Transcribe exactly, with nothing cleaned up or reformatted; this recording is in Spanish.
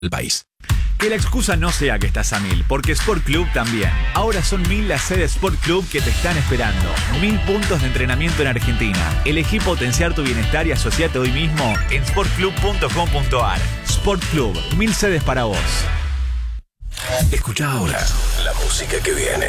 el país. Que la excusa no sea que estás a mil, porque Sport Club también. Ahora son mil las sedes Sport Club que te están esperando. Mil puntos de entrenamiento en Argentina. Elegí potenciar tu bienestar y asociate hoy mismo en sport club punto com punto a r. Sport Club, mil sedes para vos. Escucha ahora la música que viene.